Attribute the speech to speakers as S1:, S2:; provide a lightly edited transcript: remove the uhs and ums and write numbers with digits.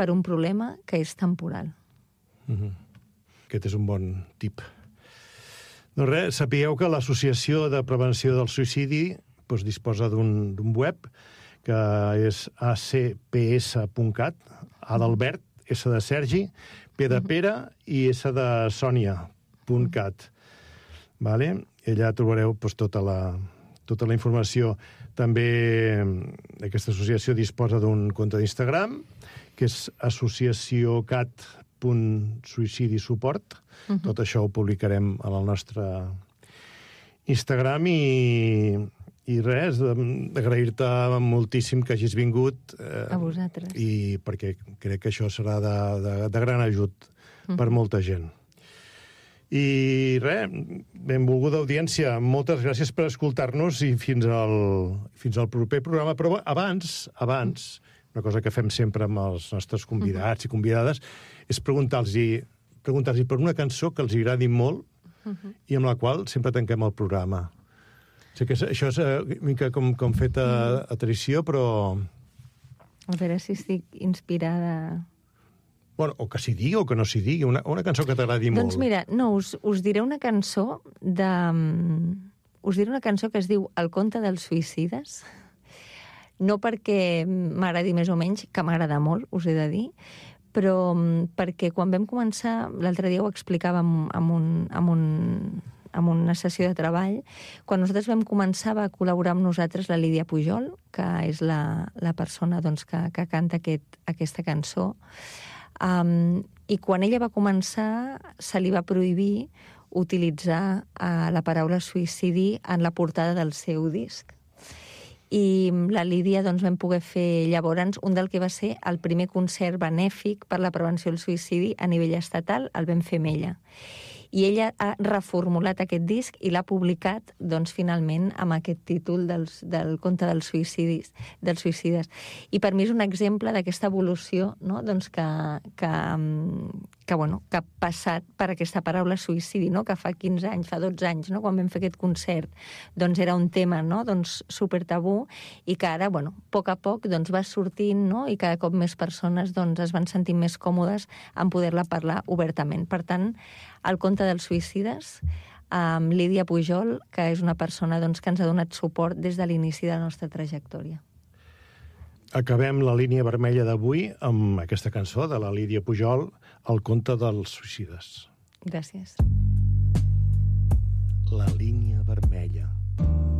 S1: per un problema que és temporal.
S2: Aquest és un bon tip. Doncs res, sapigueu que l'Associació de Prevenció del Suïcidi disposa d'un web que és acps.cat, A d'Albert, S de Sergi, P de Pere i S de Sònia.cat. Allà trobareu tota la informació. També aquesta associació disposa d'un compte d'Instagram, que és associaciocat.suïcidisuport. Tot això ho publicarem al nostre Instagram i res, agrair-te moltíssim que hagis vingut.
S1: A vosaltres.
S2: I perquè crec que això serà de gran ajut per molta gent. I res, benvolguda audiència, moltes gràcies per escoltar-nos i fins al proper programa. Però abans, una cosa que fem sempre amb els nostres convidats i convidades, és preguntar-los per una cançó que els agradi molt i amb la qual sempre tanquem el programa. Sé que això és una mica com fet a traïció, però...
S1: A veure si estic inspirada...
S2: Bueno, o que s'hi digui o que no s'hi digui, una cançó que t'agradi molt.
S1: Doncs mira, no, us diré una cançó que es diu El conte dels suïcides, no perquè m'agradi més o menys, que m'agrada molt, us he de dir, però perquè quan vam començar, l'altre dia ho explicàvem en una sessió de treball, quan nosaltres vam començar va col·laborar amb nosaltres la Lídia Pujol, que és la persona que canta aquesta cançó, i quan ella va començar se li va prohibir utilitzar la paraula suïcidi en la portada del seu disc. I la Lídia vam poder fer llavors un del que va ser el primer concert benèfic per la prevenció del suïcidi a nivell estatal, el vam fer amb ella. I ella ha reformulat aquest disc i l'ha publicat, finalment, amb aquest títol del conte dels suïcides. I per mi és un exemple d'aquesta evolució, no? Que ha passat per aquesta paraula suïcidi, no? Que fa 15 anys, fa 12 anys, no? Quan vam fer aquest concert, era un tema, no? Super tabú, i que ara, a poc va sortint, no? I cada cop més persones es van sentir més còmodes en poder-la parlar obertament. Per tant, el conte dels suïcides, amb Lídia Pujol, que és una persona que ens ha donat suport des de l'inici de la nostra trajectòria.
S2: Acabem la línia vermella d'avui amb aquesta cançó de la Lídia Pujol, El conte dels suïcides.
S1: Gràcies.
S2: La línia vermella.